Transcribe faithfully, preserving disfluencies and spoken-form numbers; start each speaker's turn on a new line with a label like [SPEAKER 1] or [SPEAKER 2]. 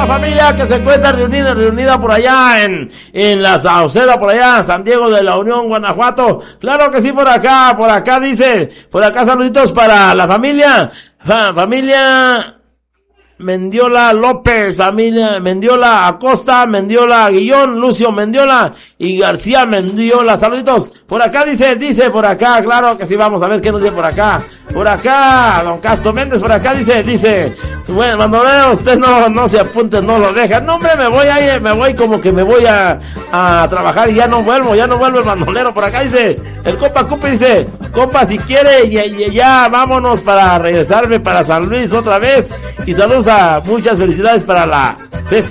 [SPEAKER 1] familia que se encuentra reunida, reunida por allá en, en la Sauceda, por allá en San Diego de la Unión, Guanajuato. Claro que sí, por acá, por acá dice, por acá saluditos para la familia, fa, familia Mendiola López, familia Mendiola Acosta, Mendiola Guillón, Lucio Mendiola y García Mendiola. Saluditos. Por acá dice, dice por acá, claro que sí, vamos a ver qué nos dice por acá. Por acá, don Castro Méndez, por acá dice, dice, bueno, bandolero, usted no, no se apunte, no lo deja. No, hombre, me voy ahí, me voy como que me voy a, a trabajar y ya no vuelvo, ya no vuelvo el bandolero. Por acá dice, el compa Cupe dice, compa, si quiere, y, y ya vámonos para regresarme para San Luis otra vez. Y saludos a, muchas felicidades para la festa.